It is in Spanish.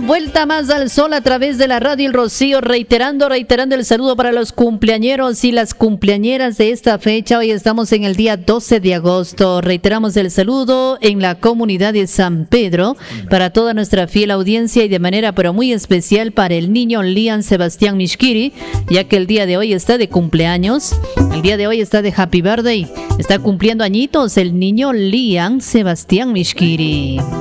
vuelta más al sol a través de la radio El Rocío, reiterando el saludo para los cumpleañeros y las cumpleañeras de esta fecha. Hoy estamos en el día 12 de agosto. Reiteramos el saludo en la comunidad de San Pedro para toda nuestra fiel audiencia y de manera pero muy especial para el niño Lian Sebastián Mishkiri, ya que el día de hoy está de cumpleaños. El día de hoy está de Happy Birthday. Está cumpliendo añitos el niño Lian Sebastián Mishkiri.